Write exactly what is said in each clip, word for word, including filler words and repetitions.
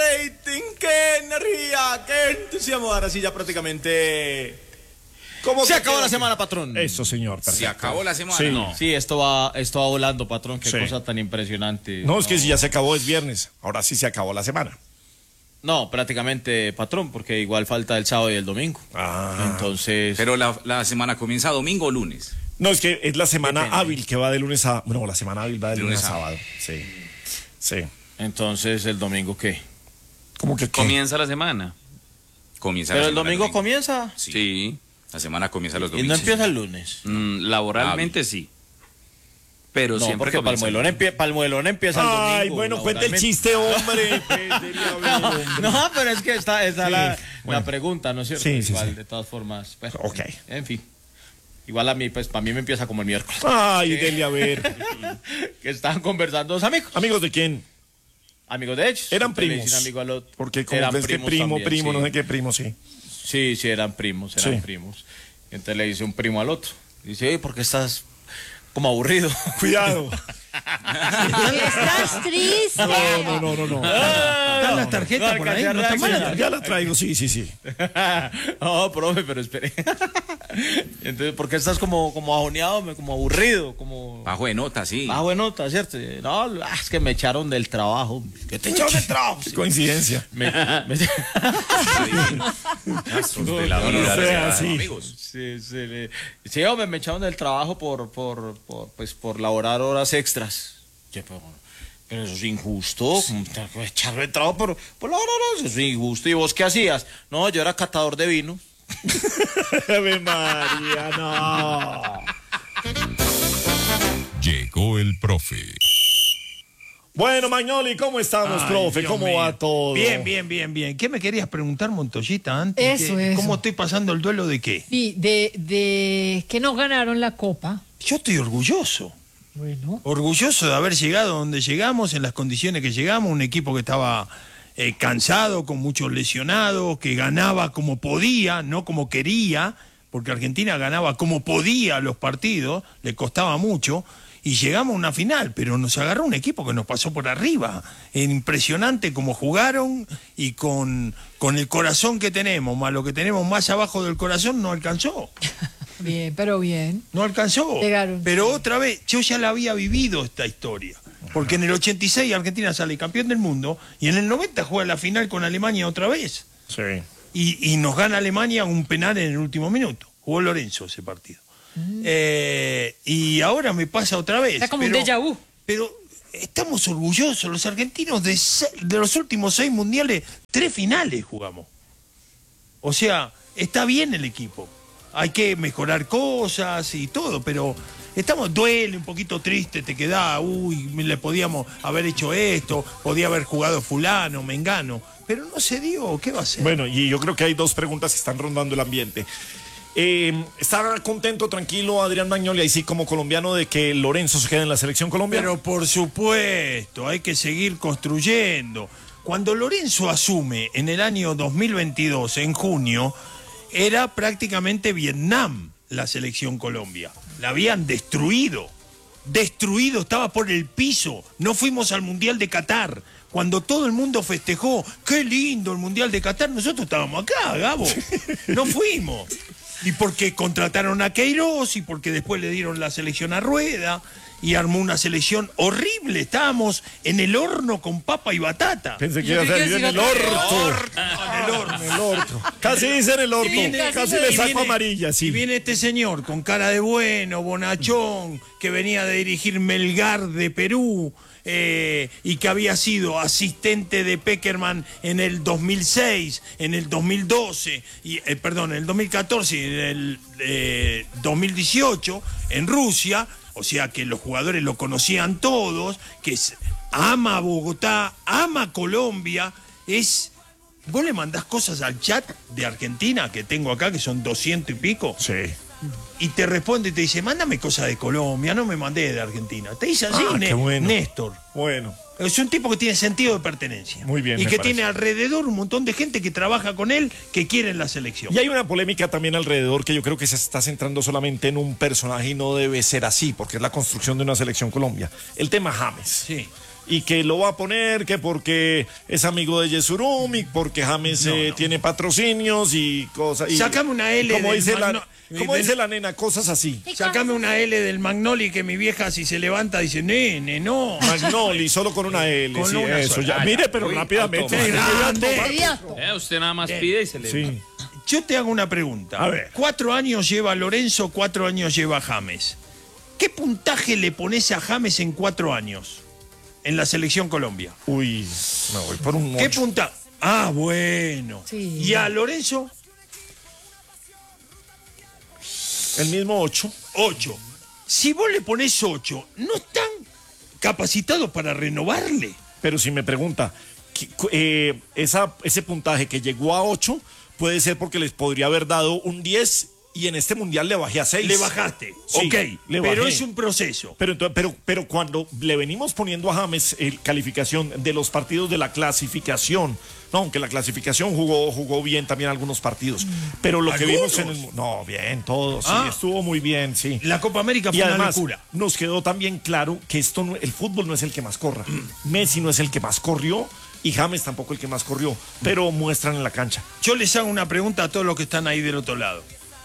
rating, qué energía, qué entusiasmo. Ahora sí ya prácticamente... ¿Cómo se acabó la semana, patrón? Eso, señor. Perfecto. Se acabó la semana. Sí, no. Sí, esto va, esto va volando, patrón. Qué sí. cosa tan impresionante. No, no, es que si ya se acabó es viernes. Ahora sí se acabó la semana. No, prácticamente, patrón, porque igual falta el sábado y el domingo. Ah. Entonces... Pero la, la semana comienza domingo o lunes. No, es que es la semana Depende. hábil que va de lunes a... No, la semana hábil va de, de lunes, lunes a sábado. Sí. Sí. Entonces, ¿el domingo qué? ¿Cómo que qué? Comienza la semana. Comienza ¿Pero la el domingo, domingo comienza? Sí. sí. La semana comienza los domingos. ¿Y no empieza el lunes? Mm, laboralmente ah, sí. Pero no, siempre porque Palmuelón, empie Palmuelón empieza el domingo. Ay, bueno, cuenta el chiste, hombre. no, no, pero es que está, está sí, la, bueno. la pregunta, ¿no es cierto? Sí, sí, igual, sí. de todas formas. Bueno, ok. En fin. Igual a mí, pues, para mí me empieza como el miércoles. Ay, dele a ver. Que estaban conversando dos amigos. ¿Amigos de quién? Amigos de ellos. Eran primos. Amigo al otro. Porque como ves que primo, también, primo, sí. no sé qué primo, sí. Sí, sí, eran primos, eran sí. primos. Y entonces le dice un primo al otro. Dice, oye, ¿por qué estás como aburrido? Cuidado. Estás triste. No, no, no, no. no. Ah, ¿Están las tarjetas no, por ahí? ¿No está mal? Ya la traigo, sí, sí, sí. No, profe, pero espere. Entonces, ¿por qué estás como, como ajoneado, como aburrido? Como... Bajo de nota, sí. Bajo de nota, ¿cierto? No, es que me echaron del trabajo. ¿Qué te echaron del trabajo? Qué coincidencia. Me, me... no, la no, no, sea, sí. amigos. Sí, sí, le... sí, hombre, me echaron del trabajo por, por, por, pues, por laborar horas extras. Yo, pero, pero eso es injusto. Sí. Echarme del trabajo por, por laborar horas, eso es injusto. ¿Y vos qué hacías? No, yo era catador de vino. Ave María, no. Llegó el profe. Bueno, Magnoli, ¿cómo estamos, Ay, profe? Dios ¿Cómo mío. va todo? Bien, bien, bien, bien. ¿Qué me querías preguntar, Montoyita, antes? Eso, ¿Qué, eso. ¿Cómo estoy pasando el duelo de qué? Sí, de, de que nos ganaron la Copa. Yo estoy orgulloso. Bueno. Orgulloso de haber llegado donde llegamos, en las condiciones que llegamos, un equipo que estaba eh, cansado, con muchos lesionados, que ganaba como podía, no como quería, porque Argentina ganaba como podía los partidos, le costaba mucho. Y llegamos a una final, pero nos agarró un equipo que nos pasó por arriba. Impresionante como jugaron y con, con el corazón que tenemos, más lo que tenemos más abajo del corazón, no alcanzó. Bien, pero bien. No alcanzó. Llegaron. Pero otra vez, yo ya la había vivido esta historia. Porque en el ochenta y seis Argentina sale campeón del mundo y en el noventa juega la final con Alemania otra vez. Sí. Y, y nos gana Alemania un penal en el último minuto. Jugó Lorenzo ese partido. Mm. Eh, y ahora me pasa otra vez. Está como pero, un déjà vu. Pero estamos orgullosos, los argentinos de, de los últimos seis mundiales, tres finales jugamos. O sea, está bien el equipo. Hay que mejorar cosas y todo, pero estamos, duele, un poquito triste, te queda, uy, le podíamos haber hecho esto, podía haber jugado fulano, mengano, pero no se dio, ¿qué va a ser? Bueno, y yo creo que hay dos preguntas que están rondando el ambiente. Eh, ¿Está contento, tranquilo, Adrián Magnoli, ahí sí como colombiano, de que Lorenzo se quede en la selección Colombia? Pero por supuesto, hay que seguir construyendo. Cuando Lorenzo asume en el año dos mil veintidós, en junio, era prácticamente Vietnam la selección Colombia. La habían destruido, destruido, estaba por el piso. No fuimos al Mundial de Qatar. Cuando todo el mundo festejó, qué lindo el Mundial de Qatar, nosotros estábamos acá, Gabo. No fuimos. Y porque contrataron a Queiroz y porque después le dieron la selección a Rueda y armó una selección horrible. Estábamos en el horno con papa y batata. Pensé que iba a salir en el orto. En el horno. En el orto. Casi dice en el orto. Viene, Casi y le saco viene, amarilla, sí. Y viene este señor con cara de bueno, bonachón, que venía de dirigir Melgar de Perú. Eh, y que había sido asistente de Peckerman en el dos mil seis, en el dos mil doce, y, eh, perdón, en el dos mil catorce y en el eh, dos mil dieciocho en Rusia, o sea que los jugadores lo conocían todos, que es, ama Bogotá, ama Colombia, es... ¿Vos le mandás cosas al chat de Argentina que tengo acá, que son doscientos y pico? Sí. Y te responde y te dice, mándame cosas de Colombia, no me mandé de Argentina. Te dice así, ah, Né- bueno. Néstor. Bueno. Es un tipo que tiene sentido de pertenencia. Muy bien, Y me que parece. tiene alrededor un montón de gente que trabaja con él, que quiere la selección. Y hay una polémica también alrededor que yo creo que se está centrando solamente en un personaje y no debe ser así, porque es la construcción de una selección Colombia. El tema James. Sí. y que lo va a poner, que porque es amigo de Yesurum y porque James No, eh, no. tiene patrocinios y cosas. Y, Sacame una L Como del dice la, Magno- como del- dice la nena, cosas así. Sacame una L del Magnoli que mi vieja si se levanta dice, nene, no. Magnoli, solo con una L. Con sí, una eso. sola. Ya. Ah, Mire, ya. pero Uy, rápidamente. ¡Qué grande! Inmediato. Eh, usted nada más Eh, pide y se le Sí. Yo te hago una pregunta. A ver. Cuatro años lleva Lorenzo, cuatro años lleva James. ¿Qué puntaje le pones a James en cuatro años en la selección Colombia? Uy, me voy por un ¿Qué ocho. punta? Ah, bueno. Sí. ¿Y a Lorenzo? El mismo ocho. Ocho. Si vos le pones ocho, ¿no están capacitados para renovarle? Pero si me pregunta, ¿qué- cu- eh, esa, ese puntaje que llegó a ocho puede ser porque les podría haber dado un diez y en este mundial le bajé a seis. Le bajaste. Sí, ok, le pero bajé. es un proceso. Pero, entonces- pero, pero cuando le venimos poniendo a James el calificación de los partidos de la clasificación, no, aunque la clasificación jugó, jugó bien también algunos partidos, pero lo que vimos en el... No, bien, todos, sí, Ah. estuvo muy bien, sí. La Copa América Y fue una además, locura. nos quedó también claro que esto no- el fútbol no es el que más corra. Messi no es el que más corrió y James tampoco el que más corrió, pero muestran en la cancha. Yo les hago una pregunta a todos los que están ahí del otro lado.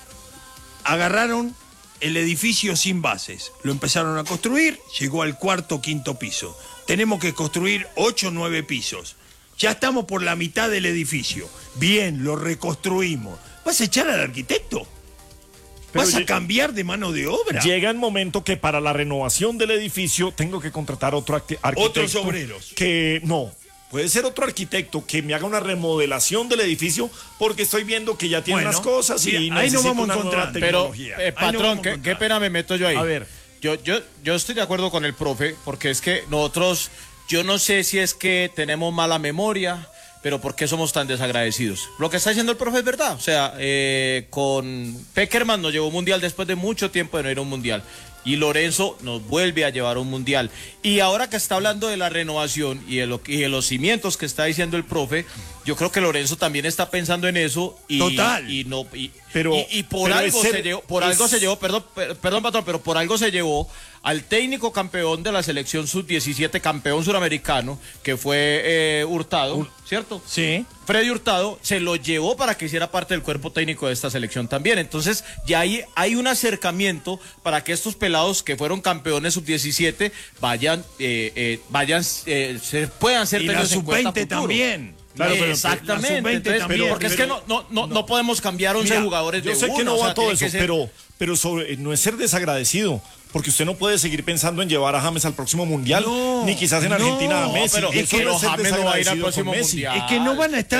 Agarraron el edificio sin bases, lo empezaron a construir, llegó al cuarto, quinto piso. Tenemos que construir ocho, nueve pisos. Ya estamos por la mitad del edificio. Bien, lo reconstruimos. ¿Vas a echar al arquitecto? Pero ¿Vas a lle- cambiar de mano de obra? Llega el momento que para la renovación del edificio tengo que contratar otro arqui- arquitecto. Otros obreros. Que no. Puede ser otro arquitecto que me haga una remodelación del edificio porque estoy viendo que ya tiene Bueno, unas cosas y mira, ahí nos necesito vamos una nueva encontrando. Pero, tecnología. eh, Ahí nos patrón, vamos a qué, encontrar. qué pena me meto yo ahí. A ver. Yo, yo, yo estoy de acuerdo con el profe, porque es que nosotros, yo no sé si es que tenemos mala memoria, pero ¿por qué somos tan desagradecidos? Lo que está diciendo el profe es verdad. O sea, eh, con Peckerman nos llevó un mundial después de mucho tiempo de no ir a un mundial. Y Lorenzo nos vuelve a llevar a un mundial. Y ahora que está hablando de la renovación y de, lo, y de los cimientos que está diciendo el profe, yo creo que Lorenzo también está pensando en eso. Y, Total. Y, no, y, Pero- y, y por, pero algo, es ser- se llevó, por es- algo se llevó, perdón, per- perdón, patrón, pero por algo se llevó al técnico campeón de la selección sub diecisiete, campeón suramericano, que fue eh, Hurtado, ¿cierto? Sí. Freddy Hurtado se lo llevó para que hiciera parte del cuerpo técnico de esta selección también. Entonces, ya hay, hay un acercamiento para que estos pelados que fueron campeones sub diecisiete vayan, eh, eh, vayan, eh, se, puedan ser Y la tenidos en sub cuenta veinte a futuro. también. Claro, pero- Exactamente. la sub veinte Entonces, también. porque es que no, no, no, no podemos cambiar once Mira, jugadores de yo sé uno, que no o va sea, todo tiene eso, que ser- pero, pero sobre, no es ser desagradecido, porque usted no puede seguir pensando en llevar a James al próximo mundial, No, ni quizás en no, Argentina a Messi. pero Eso es que no no, es ser James no va a ir al desagradecido con próximo Messi. mundial. Es que no van a estar